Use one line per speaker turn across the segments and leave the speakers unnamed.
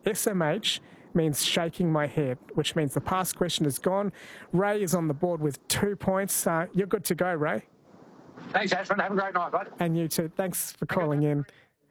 SMH means shaking my head, which means the past question is gone. Ray is on the board with 2 points. You're good to go, Ray.
Thanks, Ashman. Have a great night, bud.
And you too. Thanks for calling in.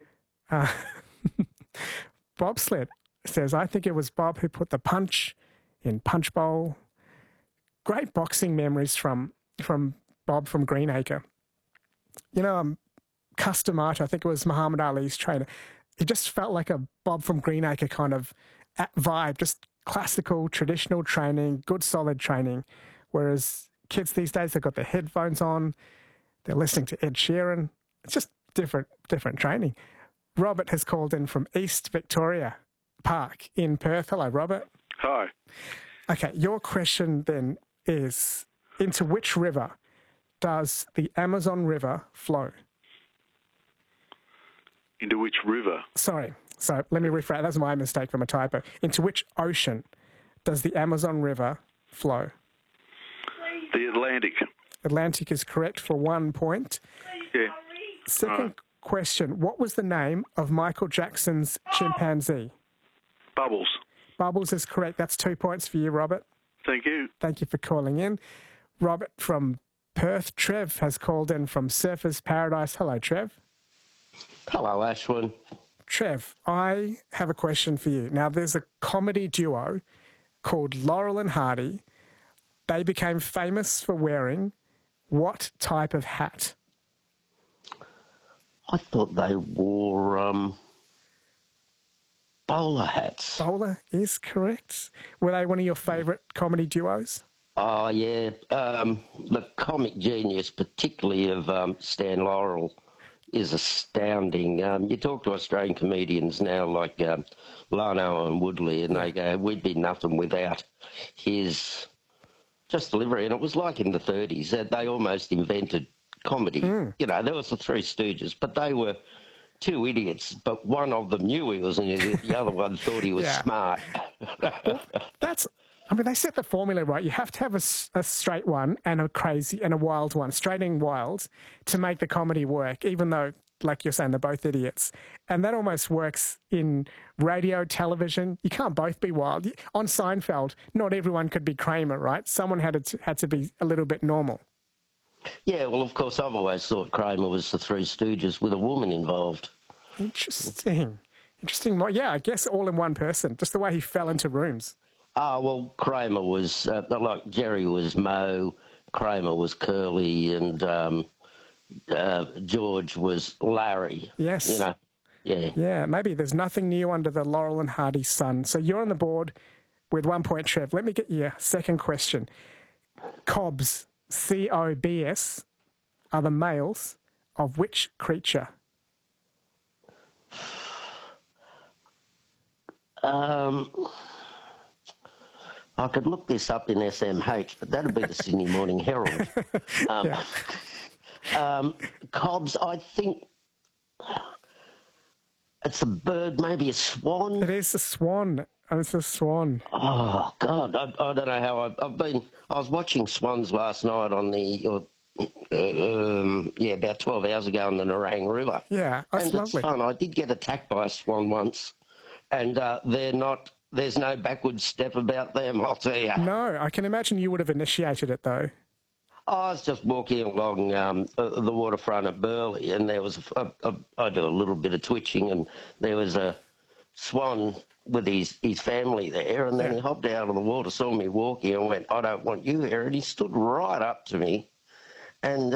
Bobsled says, I think it was Bob who put the punch in Punch Bowl. Great boxing memories from Bob from Greenacre. You know, Custom Art, I think it was Muhammad Ali's trainer. It just felt like a Bob from Greenacre kind of vibe, just classical, traditional training, good, solid training. Whereas kids these days, they've got their headphones on, they're listening to Ed Sheeran. It's just different training. Robert has called in from East Victoria Park in Perth. Hello, Robert.
Hi.
Okay, your question then is, into which river does the Amazon River flow?
Into which river?
Sorry, so let me rephrase. That's my mistake from a typo. Into which ocean does the Amazon River flow?
The Atlantic.
Atlantic is correct for 1 point.
Yeah.
Second question, what was the name of Michael Jackson's chimpanzee?
Bubbles.
Bubbles is correct. That's 2 points for you, Robert.
Thank you.
Thank you for calling in. Robert from Perth. Trev has called in from Surfers Paradise. Hello, Trev.
Hello, Ashwin.
Trev, I have a question for you. Now, there's a comedy duo called Laurel and Hardy. They became famous for wearing what type of hat?
I thought they wore bowler hats.
Bowler is correct. Were they one of your favourite comedy duos?
Oh, yeah. The comic genius, particularly of Stan Laurel, is astounding. You talk to Australian comedians now like Lano and Woodley, and they go, we'd be nothing without his just delivery. And it was like in the 30s that they almost invented comedy. You know, there was the Three Stooges, but they were two idiots, but one of them knew he was an idiot, the other one thought he was smart.
I mean, they set the formula right. You have to have a straight one and a crazy and a wild one, straight and wild, to make the comedy work, even though, like you're saying, they're both idiots. And that almost works in radio, television. You can't both be wild. On Seinfeld, not everyone could be Kramer, right? Someone had to be a little bit normal.
Yeah, well, of course, I've always thought Kramer was the Three Stooges with a woman involved.
Interesting. Well, yeah, I guess all in one person, just the way he fell into rooms.
Well, Kramer was, like Jerry was Moe, Kramer was Curly, and George was Larry.
Yes.
You know, yeah.
Yeah, maybe there's nothing new under the Laurel and Hardy sun. So you're on the board with 1 point, Trev. Let me get your second question. Cobs, C-O-B-S, are the males of which creature?
I could look this up in SMH, but that'd be the Sydney Morning Herald. Cobs, I think it's a bird, maybe a swan.
It is a swan. It's a swan.
Oh, God, I don't know how I was watching swans last night on about 12 hours ago on the Nerang River.
Yeah, that's lovely.
It's fun. I did get attacked by a swan once, and there's no backward step about them, I'll tell you.
No, I can imagine you would have initiated it, though.
I was just walking along the waterfront at Burleigh, and there was I do a little bit of twitching, and there was a swan with his family there, and then he hopped out of the water, saw me walking, and went, I don't want you here, and he stood right up to me, and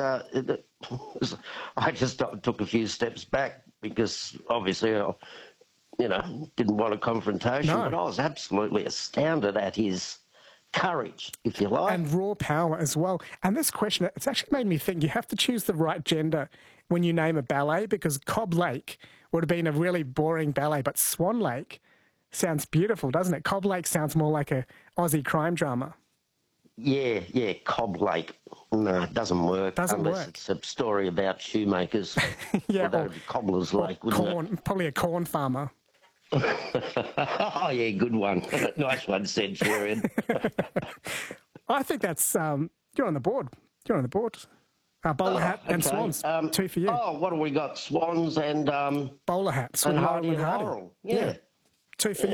I just took a few steps back because obviously I didn't want a confrontation, but I was absolutely astounded at his courage, if you like.
And raw power as well. And this question, it's actually made me think you have to choose the right gender when you name a ballet, because Cobb Lake would have been a really boring ballet, but Swan Lake sounds beautiful, doesn't it? Cobb Lake sounds more like a Aussie crime drama.
Yeah, Cobb Lake. No, it doesn't work. Unless it's a story about shoemakers. Or Cobbler's Lake, wouldn't it?
Probably a corn farmer.
Oh, yeah, good one. Nice one, said Sheeran.
I think that's, you're on the board. Bowler hat and swans. 2 for you.
Oh, what have we got? Swans and...
bowler hat.
And Hardy and Laurel. Yeah.
2 for you.